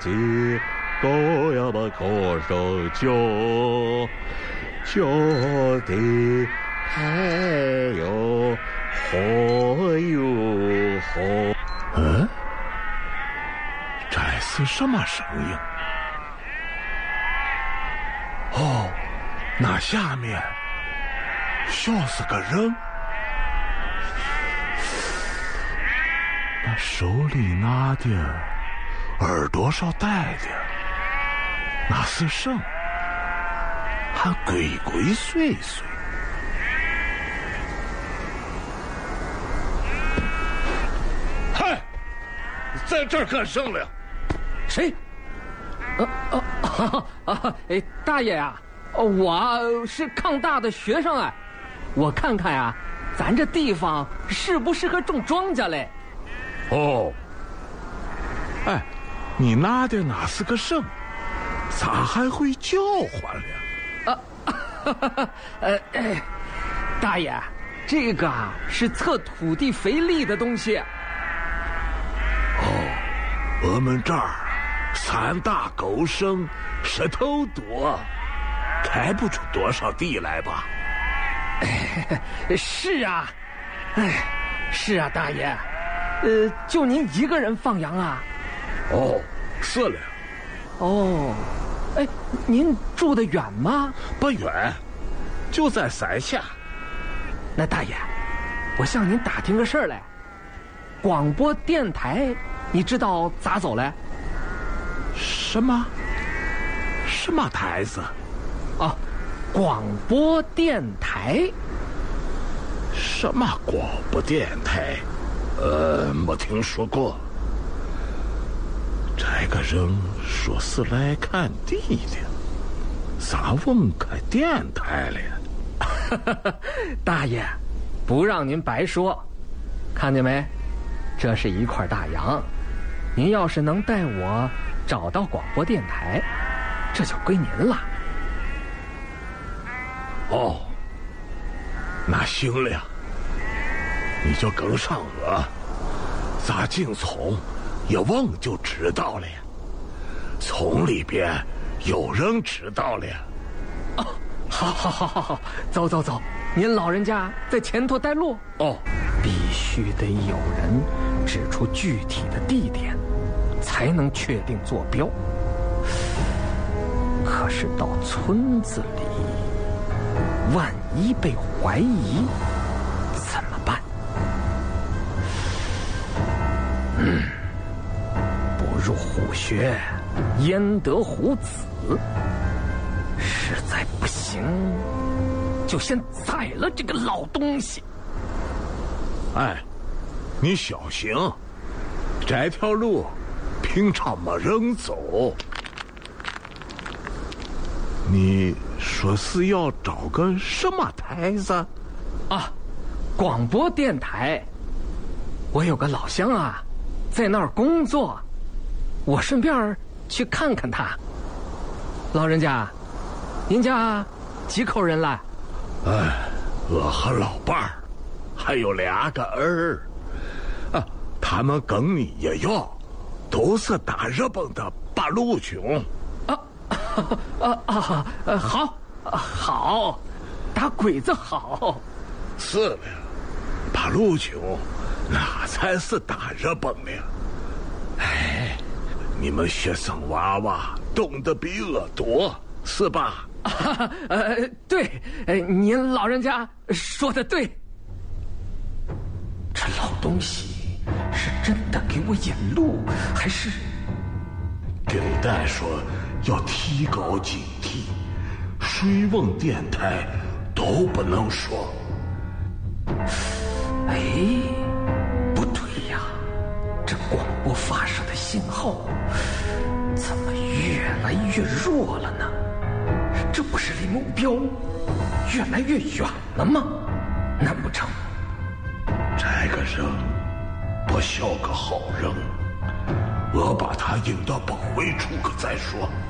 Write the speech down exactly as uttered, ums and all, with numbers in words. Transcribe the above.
的都要把口手救救的还有火有火。 嗯，这是什么声音？哦，那下面像是个人，那手里拿的，耳朵上戴的，那是什？还鬼鬼祟祟。嗨，在这儿干什么了？ 谁？啊啊啊啊！哎，大爷啊，我是抗大的学生啊，我看看呀，咱这地方适不适合种庄稼嘞？ 哦，哎，你拿的哪是个什？咋还会叫唤了？ 啊，呃，哎，大爷，这个是测土地肥力的东西。 哦，我们这儿三大狗生，石头多，开不出多少地来吧？ 哎，是啊，哎，是啊，大爷，呃，就您一个人放羊啊？ 哦，是了。 哦，哎，您住得远吗？ 不远，就在山下。 那大爷，我向您打听个事儿来。广播电台，你知道咋走嘞？ 什么？什么台子？ 哦，广播电台。 什么广播电台？呃，没听说过。这个人说是来看地的，咋问开电台了？ 大爷，不让您白说，看见没？这是一块大洋，您要是能带我找到广播电台，这就归您了。 哦，那行了，你就跟上我，咋进丛一问就知道了。丛里边有人知道了。 哦，好好好好好，走走走，您老人家在前头带路。 哦， 必须得有人指出具体的地点，才能确定坐标。可是到村子里，万一被怀疑，怎么办？嗯，不入虎穴，焉得虎子？实在不行，就先宰了这个老东西。 哎，你小心，这条路平常没人走。你说是要找个什么台子？ 啊，广播电台。我有个老乡啊，在那儿工作，我顺便去看看他。老人家，您家几口人了？ 哎，我和老伴儿，还有两个儿，啊，他们跟你一样，都是打日本的八路军。 啊啊啊！呃，好，好，打鬼子好。 是了，八路军那才是打日本的。哎，你们学生娃娃懂得比我多，是吧？ 啊，呃，对，呃，您老人家说的对。这老东西是真的给我引路，还是？ 给代说要提高警惕，水问电台都不能说。 哎，不对呀，这广播发射的信号怎么越来越弱了呢？这不是离目标越来越远了吗？难不成这个人不像个好人？我把他引到保卫处可再说。